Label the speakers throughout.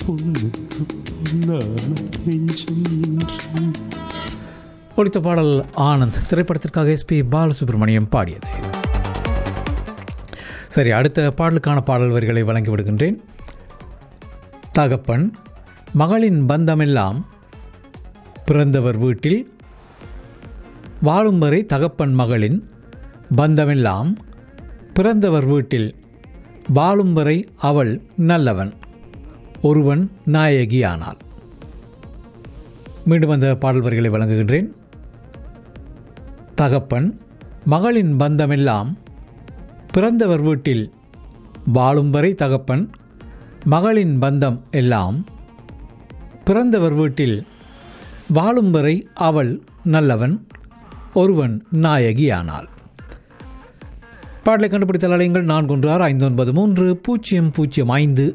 Speaker 1: பொண்ணுக்கு பொன்னான நெஞ்சம் என்று.
Speaker 2: ஒலித்த பாடல் ஆனந்த் திரைப்படத்திற்காக SP பாலசுப்ரமணியம் பாடியது. சரி, அடுத்த பாடலுக்கான பாடல் வரிகளை வழங்கிவிடுகின்றேன். தகப்பன் மகளின் பந்தமெல்லாம் பிறந்தவர் வீட்டில் வாழும் வரை தகப்பன் மகளின் பந்தமெல்லாம் பிறந்தவர் வீட்டில் வாழும் வரை அவள் நல்லவன் ஒருவன் நாயகியானாள். மீண்டும் அந்த பாடல் வரிகளை வழங்குகின்றேன். தகப்பன் மகளின் பந்தமெல்லாம் பிறந்தவர் வீட்டில் வாழும் வரை தகப்பன் மகளின் பந்தம் எல்லாம் பிறந்தவர் வீட்டில் வாழும் வரை அவள் நல்லவன் ஒருவன் நாயகியானாள். பாடலை கண்டுபிடித்தல் அலையுங்கள் 4165930055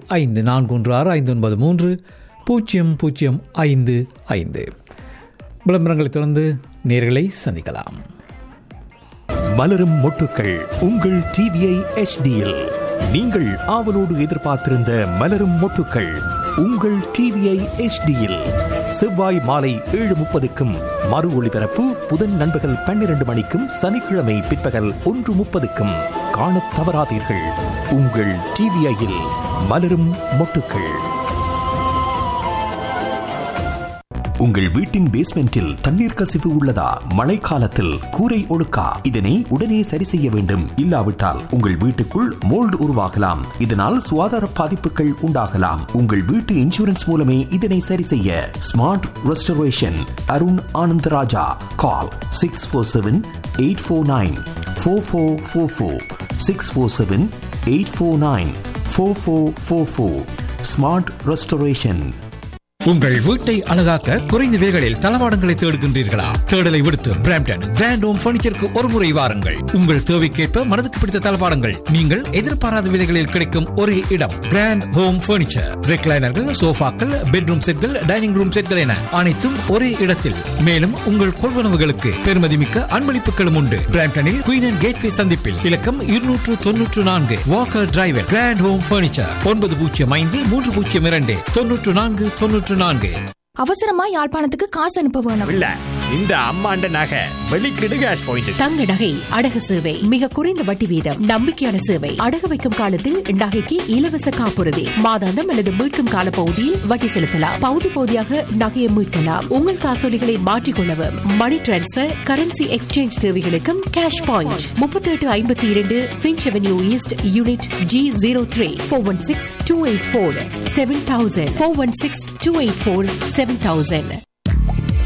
Speaker 2: 4165930055. விளம்பரங்களை தொடர்ந்து நேர்களை சந்திக்கலாம்.
Speaker 3: மலரும் மொட்டுக்கள் உங்கள் டிவிஐ HDயில் நீங்கள் ஆவலோடு எதிர்பார்த்திருந்த மலரும் மொட்டுக்கள் உங்கள் டிவிஐ HDயில் செவ்வாய் மாலை 7:30க்கும் மறு ஒளிபரப்பு புதன் நண்பகல் 12 மணிக்கும் சனிக்கிழமை பிற்பகல் 1:30க்கும் காணத் தவறாதீர்கள். உங்கள் டிவிஐயில் மலரும் மொட்டுக்கள். உங்கள் வீட்டின் பேஸ்மெண்டில் தண்ணீர் கசிவு உள்ளதா? மழைக்காலத்தில் கூரை ஒழுக்கா? இதனை உடனே சரி செய்ய வேண்டும். இல்லாவிட்டால் உங்கள் வீட்டுக்குள் மோல்டு உருவாகலாம். இதனால் சுகாதார பாதிப்புகள் உண்டாகலாம். உங்கள் வீட்டு இன்சூரன்ஸ் மூலமே இதனை சரி செய்ய ஸ்மார்ட் ரெஸ்டரேஷன் அருண் ஆனந்தராஜா. கால் 647-849-4444 647-849-4444. Smart restoration.
Speaker 2: உங்கள் வீட்டை அழகாக்க குறைந்த விலைகளில் தளவாடங்களை தேடுகின்றீர்களா? தேடலை விடுத்து பிராம்டன் கிராண்ட் ஹோம் பர்னிச்சருக்கு ஒரு முறை வாருங்கள். உங்கள் தேவைக்கேற்ப மனதுக்கு பிடித்த தளவாடங்கள் நீங்கள் எதிர்பாராத விலைகளில் கிடைக்கும் ஒரே இடம் கிராண்ட் ஹோம் பர்னிச்சர். ரெக்லைனர்கள், சோஃபாக்கள், பெட்ரூம் செட்கள், டைனிங் ரூம் செட்கள் என அனைத்தும் ஒரே இடத்தில். மேலும் உங்கள் கொள்வனவுகளுக்கு பெருமதிமிக்க அன்பளிப்புகளும் உண்டு. பிராம்டனில் குயின் அண்ட் கேட்வே சந்திப்பில் இலக்கம் 294 Walker driver grand home furniture 9053029494.
Speaker 4: அவசரமா யாழ்ப்பாணத்துக்கு காசு அனுப்ப வேணும்.
Speaker 5: இல்ல, இந்த அம்மாண்ட நகை வெளிக்கிடு கேஷ் பாயிண்ட்.
Speaker 6: தங்க நகை அடகு சேவை மிக குறைந்த வட்டி வீதம், நம்பிக்கையான சேவை. அடகு வைக்கும் காலத்தில் நகைக்கு இலவச காப்புறுதி, மாதாந்தம் அல்லது மீட்கும் கால பகுதியில் வட்டி செலுத்தலாம். பகுதி பகுதியாக நகையை மீட்கலாம். உங்கள் காசோலிகளை மாற்றிக்கொள்ளவும், மணி டிரான்ஸ்பர், கரன்சி எக்ஸ்சேஞ்ச் தேவைகளுக்கும் cash point. 3852 Finch avenue east, unit G03. 416-284-7000 416-284-7000.